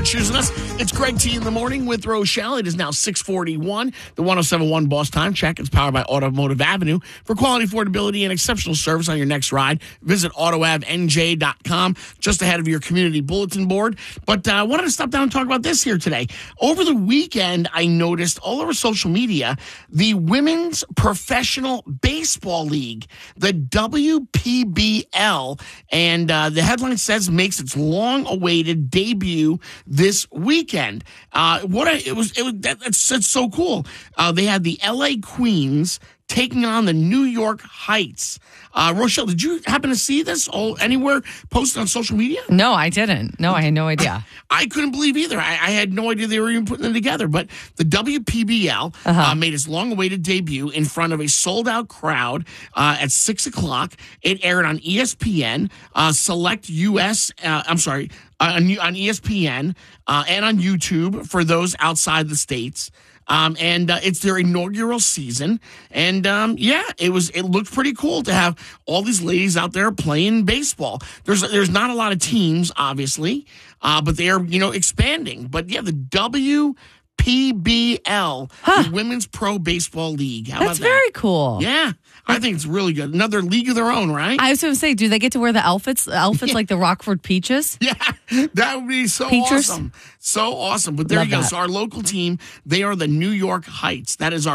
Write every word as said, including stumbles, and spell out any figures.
choosing us. It's Greg T in the morning with Rochelle. It is now six forty-one. The one oh seven point one Boss Time Check is powered by Automotive Avenue. For quality, affordability, and exceptional service on your next ride, visit auto av n j dot com, just ahead of your community bulletin board. But uh, I wanted to stop down and talk about this here today. Over the weekend, I noticed all over social media, the Women's Professional Baseball League, the W P B L, and uh, the headline says makes its long-awaited debut this weekend. Uh, what I, it was, it was that, that's, that's so cool. Uh, they had the L A Queens taking on the New York Heights. Uh, Rochelle, did you happen to see this all anywhere posted on social media? No, I didn't. No, I had no idea. I couldn't believe either. I, I had no idea they were even putting them together. But the W P B L uh-huh. uh, made its long-awaited debut in front of a sold-out crowd uh, at six o'clock. It aired on E S P N, uh, Select U S, uh, I'm sorry, uh, on, on E S P N uh, and on YouTube for those outside the states. Um, and uh, it's their inaugural season, and um, yeah, it was. It looked pretty cool to have all these ladies out there playing baseball. There's there's not a lot of teams, obviously, uh, but they are you know expanding. But yeah, the W P B L, huh. the Women's Pro Baseball League. How That's about that? very cool. Yeah. I think it's really good. Another league of their own, right? I was going to say, do they get to wear the outfits? Outfits yeah. like the Rockford Peaches? Yeah, that would be so Peachers? awesome. So awesome. But there Love you go. That. So our local team, they are the New York Heights. That is our